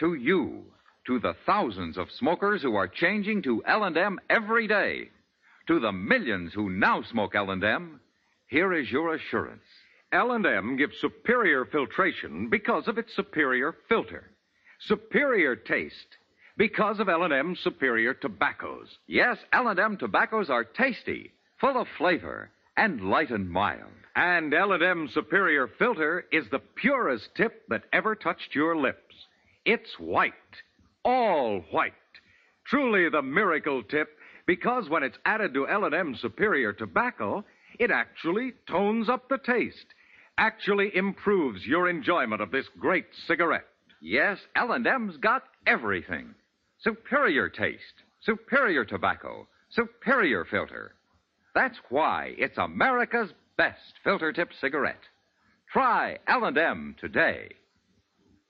To you, to the thousands of smokers who are changing to L&M every day, to the millions who now smoke L&M, here is your assurance. L&M gives superior filtration because of its superior filter. Superior taste because of L&M's superior tobaccos. Yes, L&M tobaccos are tasty, full of flavor, and light and mild. And L&M's superior filter is the purest tip that ever touched your lips. It's white, all white. Truly the miracle tip, because when it's added to L&M's superior tobacco, it actually tones up the taste, actually improves your enjoyment of this great cigarette. Yes, L&M's got everything. Superior taste, superior tobacco, superior filter. That's why it's America's best filter tip cigarette. Try L&M today.